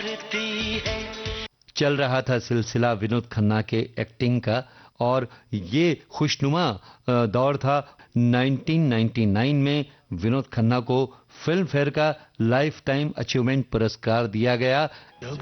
करती है। चल रहा था सिलसिला विनोद खन्ना के एक्टिंग का और ये खुशनुमा दौर था। 1999 में विनोद खन्ना को फिल्म फेयर का लाइफ टाइम अचीवमेंट पुरस्कार दिया गया।